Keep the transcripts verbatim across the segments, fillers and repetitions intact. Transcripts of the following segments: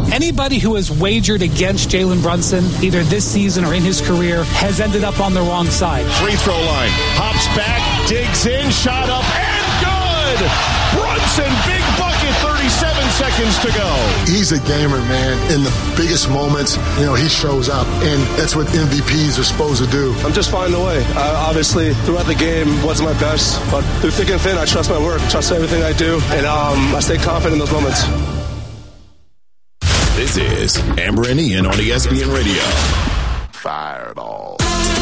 Anybody who has wagered against Jalen Brunson, either this season or in his career, has ended up on the wrong side. Free throw line. Hops back, digs in, shot up, and good! Brunson, big bucket, thirty-seven seconds to go. He's a gamer, man. In the biggest moments, you know, he shows up, and that's what M V Ps are supposed to do. I'm just finding a way. I, obviously, throughout the game, wasn't my best, but through thick and thin, I trust my work, trust everything I do, and um, I stay confident in those moments. This is Amber and Ian on E S P N Radio. Fireball.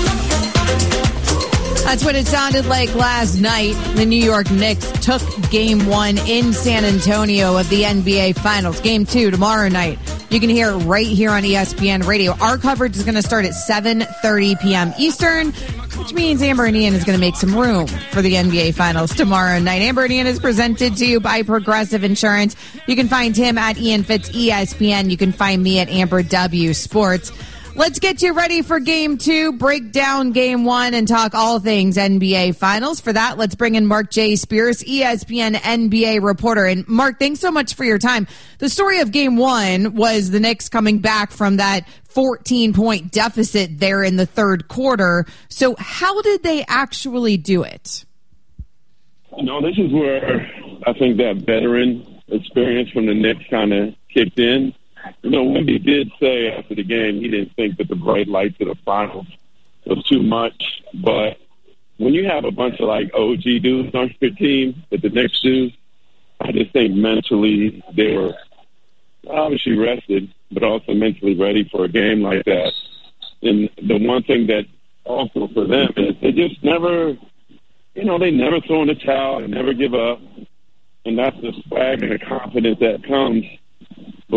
That's what it sounded like last night. The New York Knicks took game one in San Antonio of the N B A Finals. Game two tomorrow night. You can hear it right here on E S P N Radio. Our coverage is going to start at seven thirty p.m. Eastern, which means Amber and Ian is going to make some room for the N B A Finals tomorrow night. Amber and Ian is presented to you by Progressive Insurance. You can find him at Ian Fitz E S P N. You can find me at Amber W Sports. Let's get you ready for game two, break down game one, and talk all things N B A Finals. For that, let's bring in Mark J. Spears, E S P N N B A reporter. And Mark, thanks so much for your time. The story of game one was the Knicks coming back from that fourteen-point deficit there in the third quarter. So how did they actually do it? No, this is where I think that veteran experience from the Knicks kind of kicked in. You know, Wemby did say after the game he didn't think that the bright lights of the finals was too much. But when you have a bunch of, like, O G dudes on your team that the Knicks do, I just think mentally they were obviously rested, but also mentally ready for a game like that. And the one thing that also for them is they just never, you know, they never throw in the towel and never give up. And that's the swag and the confidence that comes